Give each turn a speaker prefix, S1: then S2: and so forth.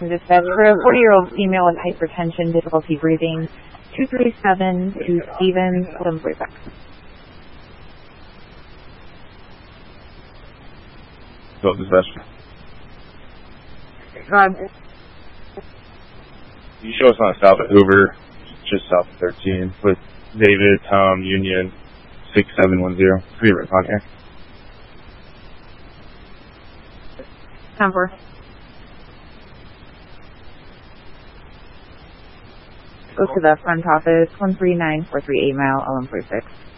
S1: Dispatch for a 40-year-old female with hypertension, difficulty breathing, 237 to Stevens, 1146.
S2: So, Dispatch. You show us on south of Hoover, just south of 13, with David, Tom, Union, 6710. Favorite contact.
S1: 10-4. Go to the front office, 13943 8 Mile, 1146.